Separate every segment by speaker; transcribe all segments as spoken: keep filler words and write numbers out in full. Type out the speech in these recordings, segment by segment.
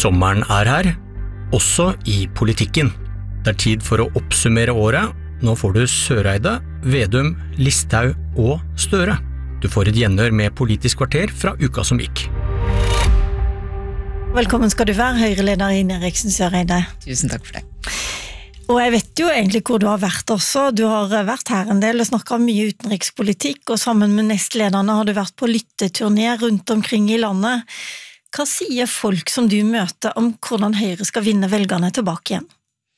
Speaker 1: Sommeren er her, også i politikken. Det er tid for å oppsummere året. Nå får du Søreide, Vedum, Listhaug og Støre. Du får et gjenhør med Politisk kvarter fra uka som gikk.
Speaker 2: Velkommen skal du være, Høyre-leder Ine Eriksen Søreide.
Speaker 3: Tusen takk for det.
Speaker 2: Og jeg vet jo egentlig hvor du har vært også. Du har vært her en del og snakket mye utenrikspolitikk, og sammen med nestlederne har du vært på lytteturné rundt omkring i landet. Hva sier folk som du møter om hvordan Høyre skal vinne velgerne tilbake igjen?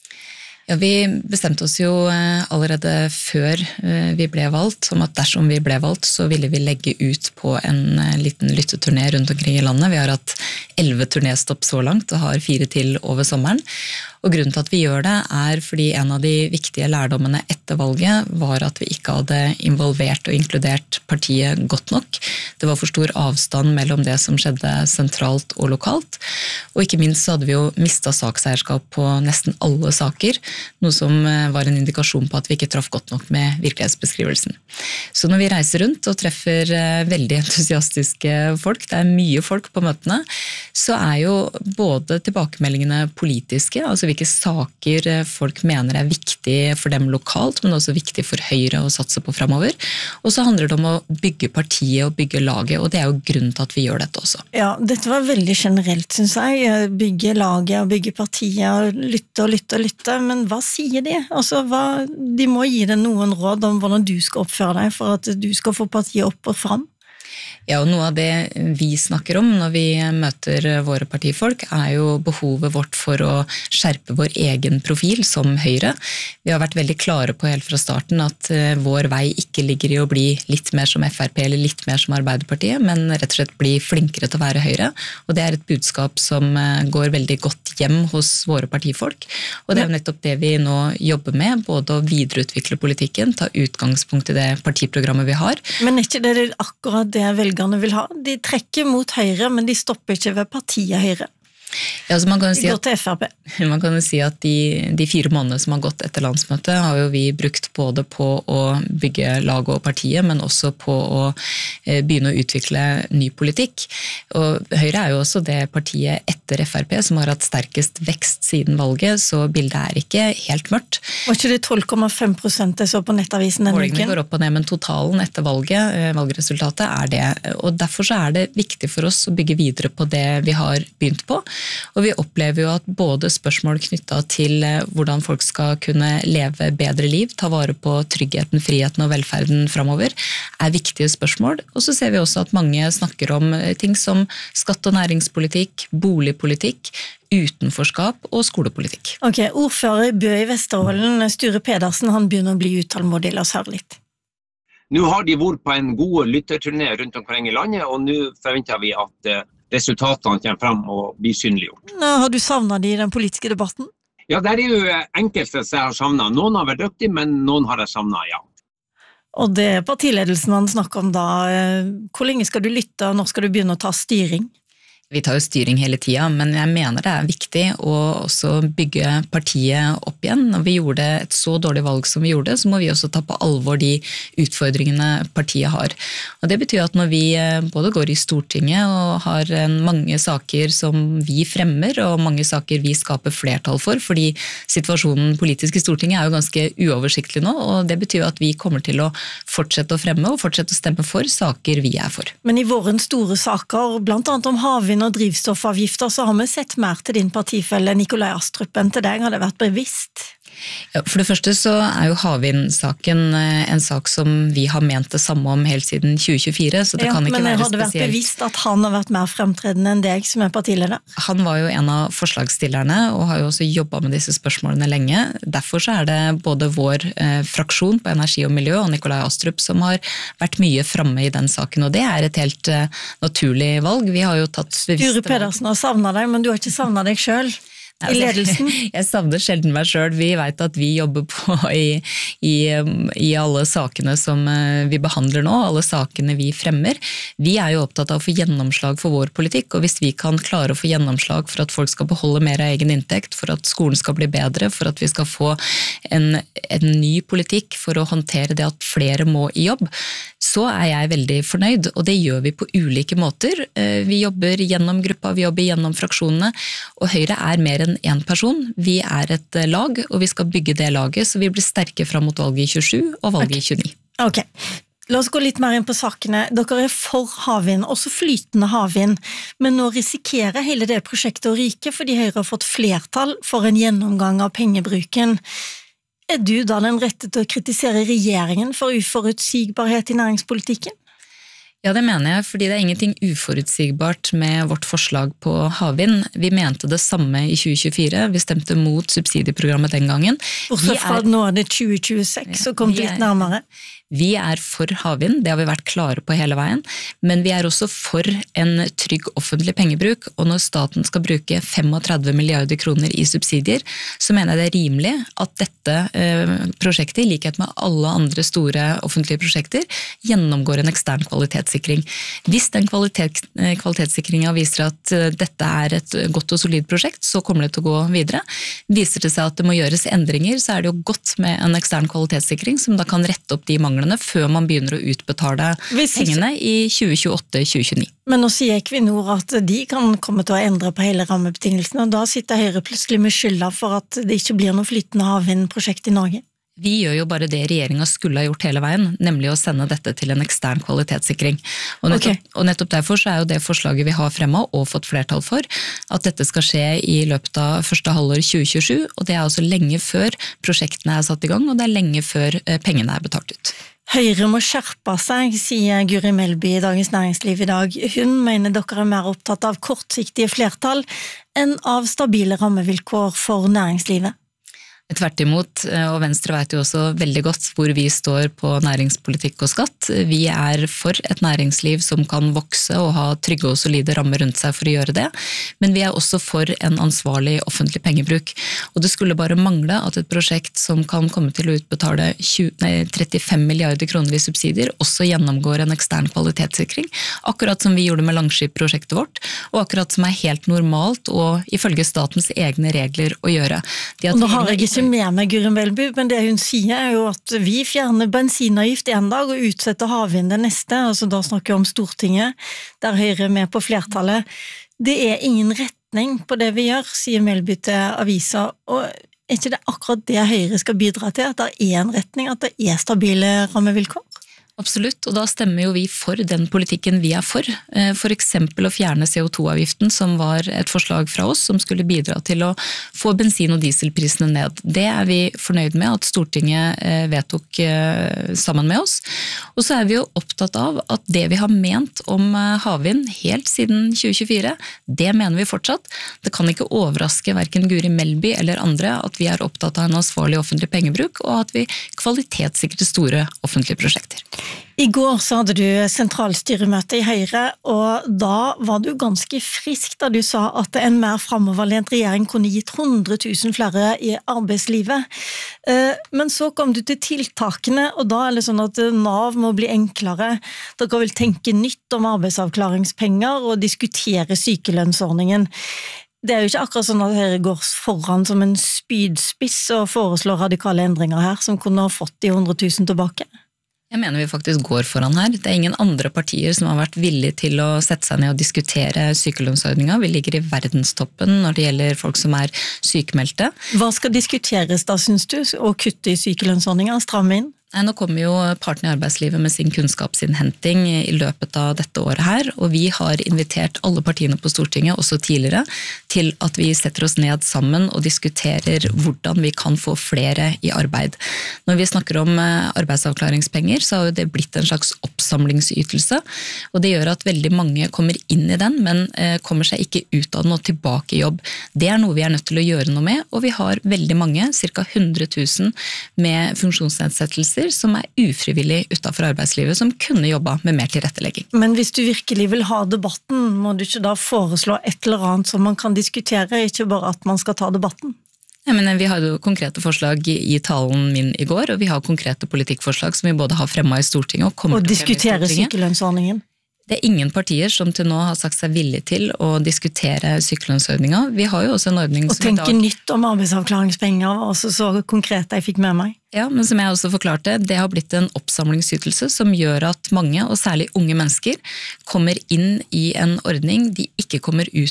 Speaker 3: Ja, vi bestemte oss jo allerede før vi ble valgt, om at dersom vi ble valgt, så ville vi legge ut på en liten lytteturné rundt omkring i landet. Vi har hatt elleve turnéstopp så langt og har fire til over sommeren. Og grunnen til at vi gjør det er fordi en av de viktige lærdommene etter valget var at vi ikke hadde involvert og inkludert partiet godt nok. Det var for stor avstand mellom det som skjedde sentralt og lokalt. Og ikke minst så hadde vi jo mistet sakseierskap på nesten alle saker, noe som var en indikasjon på at vi ikke traff godt nok med virkelighetsbeskrivelsen. Så når vi reiser rundt og treffer veldig entusiastiske folk, det er mye folk på møtene, så er jo både tilbakemeldingene politiske, altså hvilke saker folk mener er viktig for dem lokalt, men også viktig for Høyre å satse på fremover. Og så handler det om å bygge partiet og bygge laget, og det er jo grunnen til at vi gjør dette også.
Speaker 2: Ja, dette var veldig generelt, synes jeg. Bygge laget og bygge partiet og lytte og lytte og lytte, men hva sier de? Altså, hva, de må gi deg noen råd om hvordan du skal oppføre deg for at du skal få partiet opp og fram.
Speaker 3: Ja, og noe av det vi snakker om når vi møter våre partifolk er jo behovet vårt for å skjerpe vår egen profil som Høyre. Vi har vært veldig klare på helt fra starten at vår vei ikke ligger i å bli litt mer som F R P eller litt mer som Arbeiderpartiet, men rett og slett bli flinkere til å være Høyre. Og det er et budskap som går veldig godt hjem hos våre partifolk. Og det er jo nettopp det vi nå jobber med, både å videreutvikle politikken, ta utgangspunkt i det partiprogrammet vi har.
Speaker 2: Men er ikke det akkurat det velgerne vil ha? De trekker mot Høyre, men de stopper ikke ved partiet Høyre.
Speaker 3: Ja, altså man kan jo si
Speaker 2: de går til F R P.
Speaker 3: Man kan jo si at de, de fire månedene som har gått etter landsmøtet har jo vi brukt både på å bygge laget og partiet, men også på å begynne å utvikle ny politikk. Og Høyre er jo også det partiet etter F R P som har hatt sterkest vekst siden valget, så bildet er ikke helt mørkt.
Speaker 2: Var ikke det tolv komma fem prosent jeg så på nettavisen denne uken?
Speaker 3: Målingene går opp og ned, men totalen etter valget, valgresultatet er det. Og derfor så er det viktig for oss å bygge videre på det vi har begynt på. Og vi opplever jo at både spørsmål knyttet til hvordan folk skal kunne leve bedre liv, ta vare på tryggheten, friheten og velferden fremover, er viktige spørsmål. Og så ser vi også at mange snakker om ting som skatt- og næringspolitikk, boligpolitikk, utenforskap og skolepolitikk.
Speaker 2: Ok, ordfører i Bø i Vesterålen, Sture Pedersen, han begynner å bli utålmodig. La oss høre litt.
Speaker 4: Nå har de vært på en god lytterturné rundt omkring i landet, og nå forventer vi at resultatene kommer frem og blir synliggjort.
Speaker 2: Nå, har du savnet de i den politiske debatten?
Speaker 4: Ja, det er jo enkelte som jeg har savnet. Noen har vært dyktige, men noen har jeg savnet, ja.
Speaker 2: Og det er partiledelsen han snakker om da. Hvor lenge skal du lytte, og når skal du begynne å ta styring?
Speaker 3: Vi tar jo styring hele tida, men jeg mener det er viktig å også bygge partiet opp igjen. Når vi gjorde et så dårlig valg som vi gjorde, så må vi også ta på alvor de utfordringene partiet har. Og det betyr at når vi både går i Stortinget og har mange saker som vi fremmer, og mange saker vi skaper flertall for, fordi situasjonen politisk i Stortinget er jo ganske uoversiktlig nå, og det betyr at vi kommer til å fortsette å fremme og fortsette å stemme for saker vi er for.
Speaker 2: Men i vårens store saker, blant annet om havvind og drivstoffavgifter, så har vi sett mer til din partifelle Nikolai Astrup enn til deg. Har det vært bevisst?
Speaker 3: Ja, for det første så er jo havvindsaken en sak som vi har ment det samme om helt siden tjue tjuefire, så det
Speaker 2: ja,
Speaker 3: kan ikke være spesielt.
Speaker 2: Men har det vært bevisst at han har vært mer fremtredende enn deg som er partileder?
Speaker 3: Han var jo en av forslagsstillerne og har jo også jobbet med disse spørsmålene lenge. Derfor så er det både vår eh, fraksjon på energi og miljø og Nikolai Astrup som har vært mye fremme i den saken, og det er et helt eh, naturlig valg. Vi har jo tatt bevisste valg.
Speaker 2: Sture Pedersen har savnet deg, men du har ikke savnet deg selv. i ledelsen?
Speaker 3: Jeg savner sjelden meg selv. Vi vet at vi jobber på i, i, i alle sakene som vi behandler nå, alle sakene vi fremmer. Vi er jo opptatt av å få gjennomslag for vår politikk, og hvis vi kan klare å få gjennomslag for at folk skal beholde mer av egen inntekt, for at skolen skal bli bedre, for at vi skal få en, en ny politikk for å håndtere det at flere må i jobb, så er jeg veldig fornøyd, og det gjør vi på ulike måter. Vi jobber gjennom gruppa, vi jobber gjennom fraksjonene, og Høyre er mer enn en person. Vi er et lag, og vi skal bygge det laget, så vi blir sterke frem mot valget i tjuesju og valget i tjueni.
Speaker 2: Ok, la oss gå litt mer inn på sakene. Dere er for havvind, også flytende havvind, men nå risikerer hele det prosjektet å ryke, fordi Høyre har fått flertall for en gjennomgang av pengebruken. Er du da den rette til å kritisere regjeringen for uforutsigbarhet i næringspolitikken?
Speaker 3: Ja, det mener jeg, fordi det er ingenting uforutsigbart med vårt forslag på havvind. Vi mente det samme i tjue tjuefire, vi stemte mot subsidieprogrammet den gangen.
Speaker 2: Bortsett fra at nå er det tjue tjueseks, så kom det litt nærmere.
Speaker 3: Vi er for havvind, det har vi vært klare på hele veien, men vi er også for en trygg offentlig pengebruk, og når staten skal bruke trettifem milliarder kroner i subsidier, så mener jeg det er rimelig at dette eh, prosjektet, i likhet med alle andre store offentlige prosjekter, gjennomgår en ekstern kvalitetssikring. Hvis den kvalitet, kvalitetssikringen viser at dette er et godt og solid prosjekt, så kommer det til å gå videre. Viser det seg at det må gjøres endringer, så er det jo godt med en ekstern kvalitetssikring, som da kan rette opp de manglene før man begynner å utbetale pengene i tjue tjueåtte til tjue tjueni.
Speaker 2: Men nå sier Equinor at de kan komme til å endre på hele rammebetingelsene, og da sitter Høyre plutselig med skylda for at det ikke blir noe flytende havvindprosjekt i Norge.
Speaker 3: Vi gjør jo bare det regjeringen skulle ha gjort hele veien, nemlig å sende dette til en ekstern kvalitetssikring. Og nettopp, okay. og nettopp derfor så er jo det forslaget vi har fremmet og fått flertall for, at dette skal skje i løpet av første halvår tjue tjuesju, og det er altså lenge før prosjektene er satt i gang, og det er lenge før pengene er betalt ut.
Speaker 2: Høyre må skjerpe seg, sier Guri Melby i Dagens Næringsliv i dag. Hun mener dere er mer opptatt av kortsiktige flertall enn av stabile rammevilkår for næringslivet.
Speaker 3: Tvert imot, og Venstre vet jo også veldig godt hvor vi står på næringspolitikk og skatt. Vi er for et næringsliv som kan vokse og ha trygge og solide rammer rundt seg for å gjøre det, men vi er også for en ansvarlig offentlig pengebruk. Og det skulle bare mangle at et prosjekt som kan komme til å utbetale tjue, nei, trettifem milliarder kroner i subsidier, også gjennomgår en ekstern kvalitetssikring, akkurat som vi gjorde med Langskip-prosjektet vårt, og akkurat som er helt normalt og ifølge statens egne regler å gjøre.
Speaker 2: Og nå har jeg ikke med meg Guri Melby, men det hun sier er jo at vi fjerner bensinavgift en dag og utsetter havvind det neste, altså da snakker vi om Stortinget, der Høyre er med på flertallet. Det er ingen retning på det vi gjør, sier Melby til avisa, og er ikke det akkurat det Høyre skal bidra til, at det er en retning, at det er stabile rammevilkår?
Speaker 3: Absolutt, og da stemmer jo vi for den politikken vi er for. For eksempel å fjerne C O to avgiften, som var et forslag fra oss, som skulle bidra til å få bensin- og dieselprisene ned. Det er vi fornøyd med at Stortinget vedtok sammen med oss. Og så er vi jo opptatt av at det vi har ment om havvind helt siden tjue tjuefire, det mener vi fortsatt. Det kan ikke overraske hverken Guri Melby eller andre at vi er opptatt av en ansvarlig offentlig pengebruk, og at vi kvalitetssikrer store offentlige prosjekter.
Speaker 2: I går så hadde du sentralstyremøte i Høyre, og da var du ganske frisk da du sa at en mer fremoverlent regjering kunne gitt hundre tusen flere i arbeidslivet. Men så kom du til tiltakene, og da er det sånn at Nav må bli enklere. Dere vil tenke nytt om arbeidsavklaringspenger og diskutere sykelønnsordningen. Det er jo ikke akkurat sånn at Høyre går foran som en spydspiss og foreslår radikale endringer her, som kunne ha fått de hundre tusen tilbake.
Speaker 3: Jeg mener vi faktisk går foran her. Det er ingen andre partier som har vært villige til å sette seg ned og diskutere sykelønnsordninga. Vi ligger i verdenstoppen når det gjelder folk som er sykemeldte.
Speaker 2: Hva skal diskuteres da, synes du, å kutte i sykelønnsordninga, stramme inn?
Speaker 3: Nei, nå kommer jo partene i arbeidslivet med sin kunnskapsinnhenting i løpet av dette året her, og vi har invitert alle partiene på Stortinget, også tidligere, til at vi setter oss ned sammen og diskuterer hvordan vi kan få flere i arbeid. Når vi snakker om arbeidsavklaringspenger, så har jo det blitt en slags oppsamlingsytelse, og det gjør at veldig mange kommer inn i den, men kommer seg ikke ut av den og tilbake i jobb. Det er noe vi er nødt til å gjøre noe med, og vi har veldig mange, ca hundre tusen med funksjonsnedsettelser, pensjonister som er ufrivillig utenfor arbeidslivet, som kunne jobba med mer tilrettelegging.
Speaker 2: Men hvis du virkelig vil ha debatten, må du ikke da foreslå et eller annet som man kan diskutere, ikke bare at man skal ta debatten?
Speaker 3: Ja, men vi har jo konkrete forslag i talen min i går, og vi har konkrete politikkforslag som vi både har fremmet i Stortinget og kommer
Speaker 2: og
Speaker 3: til å fremme i Stortinget.
Speaker 2: Og diskutere sykelønnsordningen?
Speaker 3: Det er ingen partier som til nå har sagt seg villige til å diskutere sykelønnsordninga. Vi har jo også en ordning
Speaker 2: og
Speaker 3: som i dag...
Speaker 2: Og tenke nytt om arbeidsavklaringspenger, var også så konkret jeg fikk med meg.
Speaker 3: Ja, men som jeg også forklarte, det har blitt en oppsamlingsytelse som gjør at mange, og særlig unge mennesker, kommer inn i en ordning de ikke kommer ut